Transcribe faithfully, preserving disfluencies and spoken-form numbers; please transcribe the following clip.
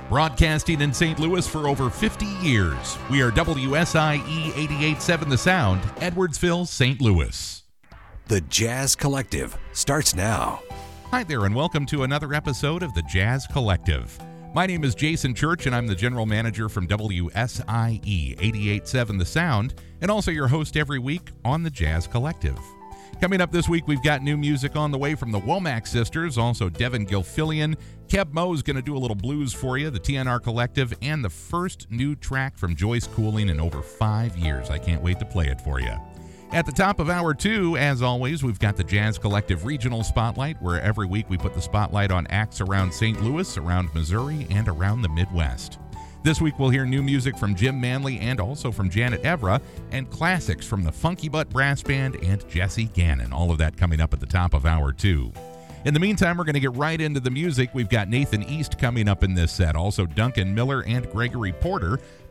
Broadcasting in Saint Louis for over fifty years, we are W S I E eighty-eight point seven The Sound, Edwardsville, Saint Louis. The Jazz Collective starts now. Hi there, and welcome to another episode of The Jazz Collective. My name is Jason Church, and I'm the general manager from W S I E eighty-eight point seven The Sound, and also your host every week on The Jazz Collective. Coming up this week, we've got new music on the way from the Womack Sisters, also Devin Gilfillian. Keb Mo's going to do a little blues for you, the T N R Collective, and the first new track from Joyce Cooling in over five years. I can't wait to play it for you. At the top of hour two, as always, we've got the Jazz Collective Regional Spotlight, where every week we put the spotlight on acts around Saint Louis, around Missouri, and around the Midwest. This week we'll hear new music from Jim Manley and also from Janet Evra, and classics from the Funky Butt Brass Band and Jesse Gannon. All of that coming up at the top of hour two. In the meantime, we're going to get right into the music. We've got Nathan East coming up in this set, also Duncan Miller and Gregory Porter.